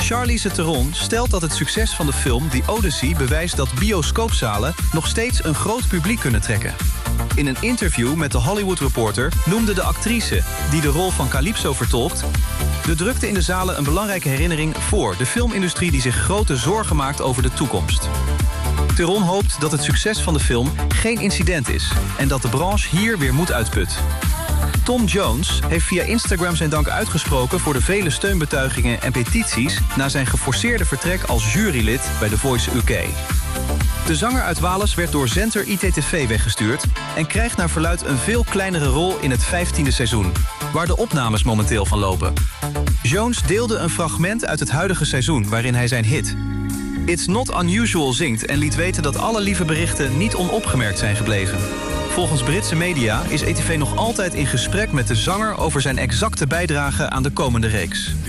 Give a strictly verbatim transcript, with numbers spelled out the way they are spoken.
Charlize Theron stelt dat het succes van de film The Odyssey bewijst dat bioscoopzalen nog steeds een groot publiek kunnen trekken. In een interview met The Hollywood Reporter noemde de actrice die de rol van Calypso vertolkt de drukte in de zalen een belangrijke herinnering voor de filmindustrie die zich grote zorgen maakt over de toekomst. Theron hoopt dat het succes van de film geen incident is en dat de branche hier weer moed uitput. Tom Jones heeft via Instagram zijn dank uitgesproken voor de vele steunbetuigingen en petities na zijn geforceerde vertrek als jurylid bij The Voice U K. De zanger uit Wales werd door zender I T T V weggestuurd en krijgt naar verluidt een veel kleinere rol in het vijftiende seizoen, waar de opnames momenteel van lopen. Jones deelde een fragment uit het huidige seizoen waarin hij zijn hit It's Not Unusual zingt en liet weten dat alle lieve berichten niet onopgemerkt zijn gebleven. Volgens Britse media is E T V nog altijd in gesprek met de zanger over zijn exacte bijdrage aan de komende reeks.